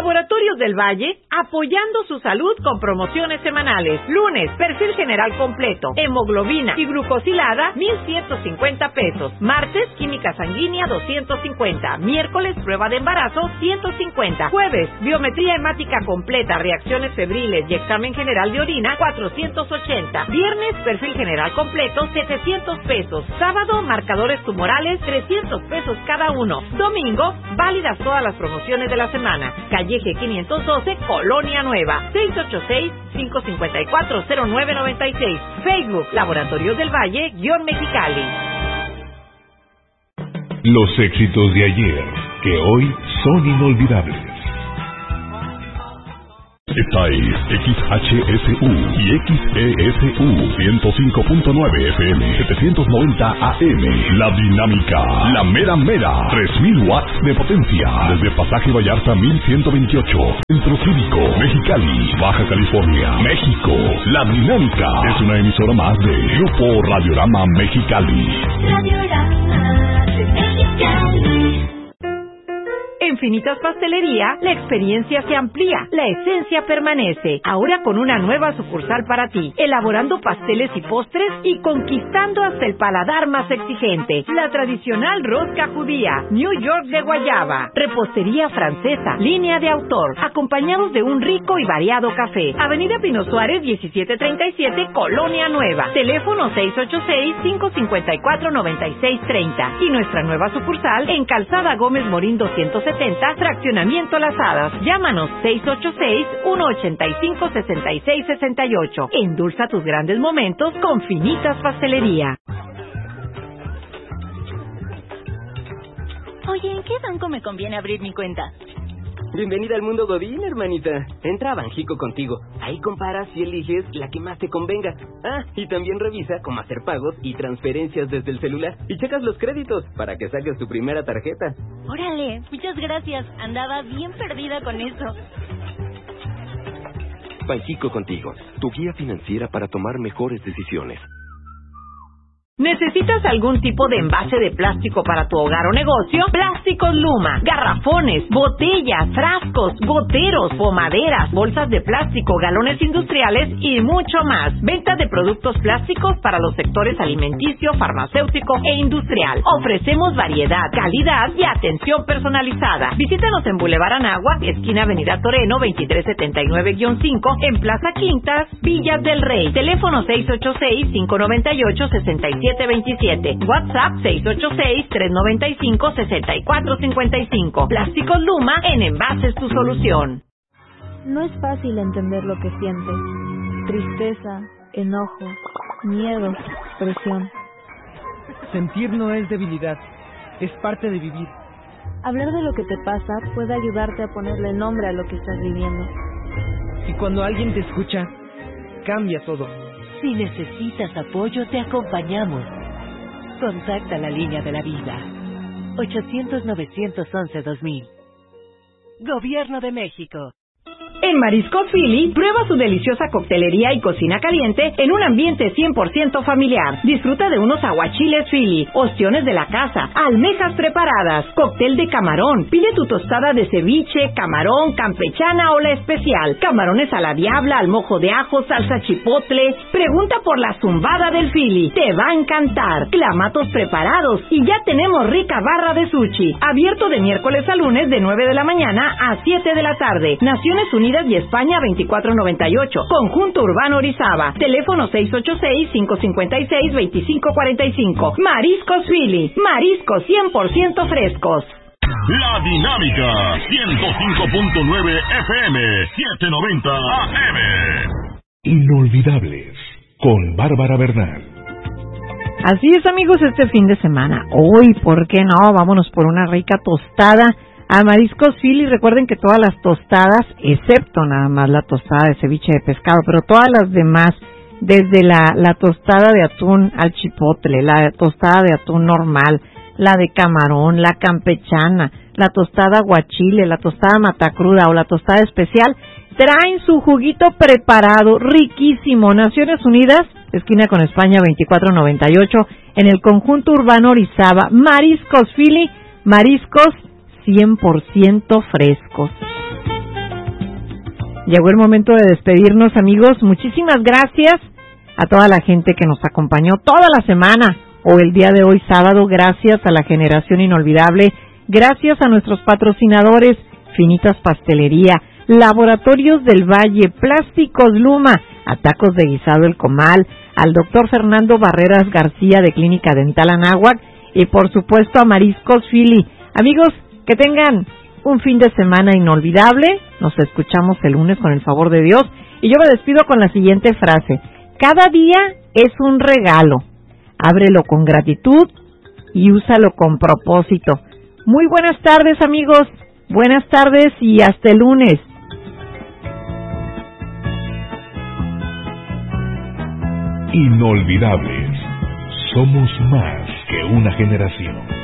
Laboratorios del Valle, apoyando su salud con promociones semanales. Lunes, perfil general completo, hemoglobina y glucosilada, 1,150 pesos. Martes, química sanguínea, 250. Miércoles, prueba de embarazo, 150. Jueves, biometría hemática completa, reacciones febriles y examen general de orina, 480. Viernes, perfil general completo, 700 pesos. Sábado, marcadores tumorales, 300 pesos cada uno. Domingo, válidas todas las promociones de la semana. Calleje 512, Colonia Nueva, 686-554-0996. Facebook, Laboratorios del Valle, _Mexicali. Los éxitos de ayer, que hoy son inolvidables. Esta es XHSU y XESU 105.9 FM 790 AM. La Dinámica, la mera mera, 3000 watts de potencia. Desde Pasaje Vallarta 1128, Centro Cívico, Mexicali, Baja California, México. La Dinámica es una emisora más de Grupo Radiorama Mexicali. Radiorama Mexicali. En Finitas Pastelería, la experiencia se amplía, la esencia permanece. Ahora con una nueva sucursal para ti, elaborando pasteles y postres y conquistando hasta el paladar más exigente. La tradicional rosca judía, New York de guayaba, repostería francesa, línea de autor, acompañados de un rico y variado café. Avenida Pino Suárez, 1737, Colonia Nueva. Teléfono 686-554-9630. Y nuestra nueva sucursal en Calzada Gómez Morín 270, Fraccionamiento Las Hadas. Llámanos 686-185-6668. Endulza tus grandes momentos con Finitas Pastelería. Oye, ¿en qué banco me conviene abrir mi cuenta? Bienvenida al mundo Godín, hermanita. Entra a Banjico Contigo. Ahí comparas y eliges la que más te convenga. Ah, y también revisa cómo hacer pagos y transferencias desde el celular. Y checas los créditos para que saques tu primera tarjeta. Órale, muchas gracias. Andaba bien perdida con eso. Banjico Contigo, tu guía financiera para tomar mejores decisiones. ¿Necesitas algún tipo de envase de plástico para tu hogar o negocio? Plásticos Luma, garrafones, botellas, frascos, goteros, pomaderas, bolsas de plástico, galones industriales y mucho más. Venta de productos plásticos para los sectores alimenticio, farmacéutico e industrial. Ofrecemos variedad, calidad y atención personalizada. Visítanos en Boulevard Anáhuac, esquina Avenida Toreno, 2379-5, en Plaza Quintas, Villas del Rey. Teléfono 686-598-6727. WhatsApp 686-395-6455. Plásticos Luma, en envases tu solución. No es fácil entender lo que sientes. Tristeza, enojo, miedo, presión. Sentir no es debilidad, es parte de vivir. Hablar de lo que te pasa puede ayudarte a ponerle nombre a lo que estás viviendo. Y cuando alguien te escucha, cambia todo. Si necesitas apoyo, te acompañamos. Contacta la línea de la vida. 800-911-2000. Gobierno de México. En Mariscos Philly, prueba su deliciosa coctelería y cocina caliente en un ambiente 100% familiar. Disfruta de unos aguachiles Philly, ostiones de la casa, almejas preparadas, cóctel de camarón. Pide tu tostada de ceviche, camarón, campechana o la especial. Camarones a la diabla, al mojo de ajo, salsa chipotle. Pregunta por la zumbada del Philly. Te va a encantar. Clamatos preparados y ya tenemos rica barra de sushi. Abierto de miércoles a lunes de 9 de la mañana a 7 de la tarde. Naciones Unidas y España 2498. Conjunto Urbano Orizaba. Teléfono 686-556-2545. Mariscos Philly. Mariscos 100% frescos. La Dinámica 105.9 FM 790 AM. Inolvidables con Bárbara Bernal. Así es, amigos, este fin de semana. Hoy, ¿por qué no? Vámonos por una rica tostada a Mariscos Philly. Recuerden que todas las tostadas, excepto nada más la tostada de ceviche de pescado, pero todas las demás, desde la tostada de atún al chipotle, la tostada de atún normal, la de camarón, la campechana, la tostada aguachile, la tostada matacruda o la tostada especial, traen su juguito preparado, riquísimo. Naciones Unidas, esquina con España 2498, en el Conjunto Urbano Orizaba. Mariscos Philly, mariscos 100% frescos. Llegó el momento de despedirnos, amigos. Muchísimas gracias a toda la gente que nos acompañó toda la semana o el día de hoy sábado. Gracias a la Generación Inolvidable. Gracias a nuestros patrocinadores, Finitas Pastelería, Laboratorios del Valle, Plásticos Luma, a Tacos de Guisado El Comal, al doctor Fernando Barreras García de Clínica Dental Anáhuac y por supuesto a Mariscos Philly. Amigos, que tengan un fin de semana inolvidable. Nos escuchamos el lunes con el favor de Dios y yo me despido con la siguiente frase: cada día es un regalo, ábrelo con gratitud y úsalo con propósito. Muy buenas tardes, amigos, buenas tardes y hasta el lunes. Inolvidables. Somos más que una generación.